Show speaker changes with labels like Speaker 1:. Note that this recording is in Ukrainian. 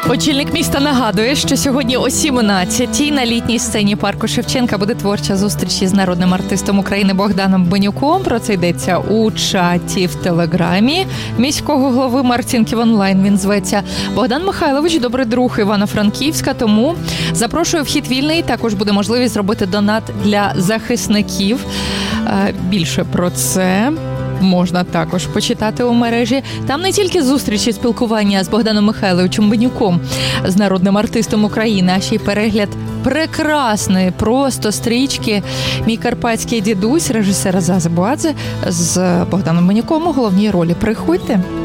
Speaker 1: Очільник міста нагадує, що сьогодні о 17-й на літній сцені парку Шевченка буде творча зустріч із народним артистом України Богданом Бенюком. Про це йдеться у чаті в Телеграмі міського голови Марцінків онлайн. Він зветься. Богдан Михайлович – добрий друг Івано-Франківська, тому запрошую, вхід вільний. Також буде можливість зробити донат для захисників. Більше про це можна також почитати у мережі. Там не тільки зустрічі, спілкування з Богданом Михайловичем Бенюком, з народним артистом України, а ще й перегляд прекрасної просто стрічки «Мій карпатський дідусь» режисера Зази Буадзе з Богданом Бенюком у головній ролі. Приходьте!